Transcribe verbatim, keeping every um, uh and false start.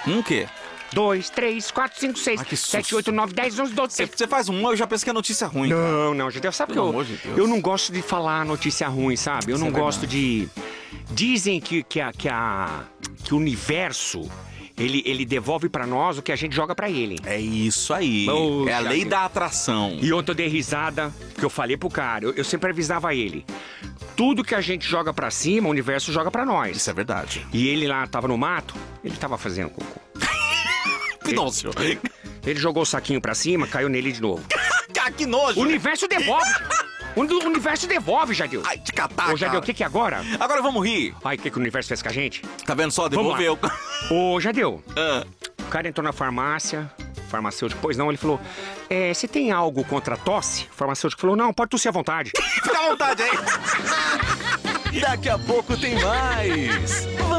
Um quê? Dois, três, quatro, cinco, seis, Ai, que sete, susto. oito, nove, dez, onze, doze. Você faz um, eu já penso que é notícia ruim. cara. Não, não, Jadeu, sabe que Pelo eu, amor de Deus. eu não gosto de falar notícia ruim, sabe? Eu Isso não é gosto de... Dizem que, que, a, que, a, que o universo, ele, ele devolve pra nós o que a gente joga pra ele. É isso aí. Poxa, é a lei Deus. da atração. E ontem eu dei risada, que eu falei pro cara, eu, eu sempre avisava ele. Tudo que a gente joga pra cima, o universo joga pra nós. Isso é verdade. E ele lá tava no mato, ele tava fazendo cocô. Pinócio. Ele jogou o saquinho pra cima, caiu nele de novo. Ah, que nojo. O universo devolve. O universo devolve, Jadeu. Ai, te catar, Ô, Jadeu, cara. o que que é agora? Agora vamos rir. Ai, o que que o universo fez com a gente? Tá vendo só? Vamos lá. Devolveu. Ô, Jadeu, Ah, o cara entrou na farmácia, farmacêutico, pois não, ele falou, é, você tem algo contra a tosse? O farmacêutico falou, não, pode tossir à vontade. fica à vontade aí. Daqui a pouco tem mais.